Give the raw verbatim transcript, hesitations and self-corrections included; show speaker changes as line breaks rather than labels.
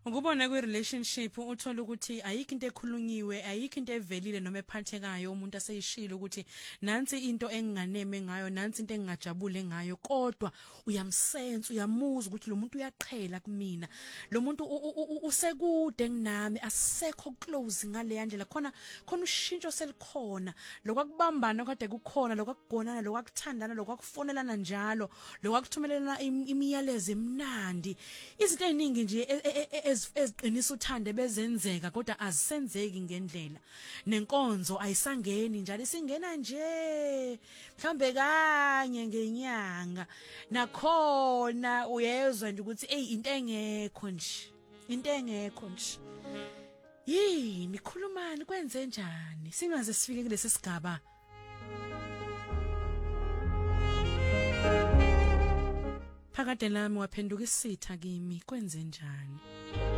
Ukubona kwe relationship uthola ukuthi ayikho into ekhulunyiwe, ayikho into evelile noma ephathekayo umuntu aseyishilo ukuthi nansi into enginganeme ngayo, nansi into engingajabule ngayo, kodwa uyamsense, uyamuza ukuthi lo muntu uyaqhela kumina. Lo muntu usekude nginami, asisekho close ngale yandlela. Khona khona ushintsho selikhona. Lokwakubambana kade kukhona, lokwakugonana, lokwakuthandana, lokwakufonelana njalo, lokwakuthumelana imiyalezo emnandi. Izinto eziningi nje eziqinisa uthande bezenzeka kodwa azisenzeki ngendlela. Nenkonzo ayisangeni njalo, isingena nje mhlambe kanye ngenyanga. Nakhona uyezwa nje ukuthi hey into engekho nje. Into engekho nje. Yini khulumani kwenze njani? Singaze sifike kulesi sigaba. Phakade lami waphenduka isitha kimi, kwenze njani?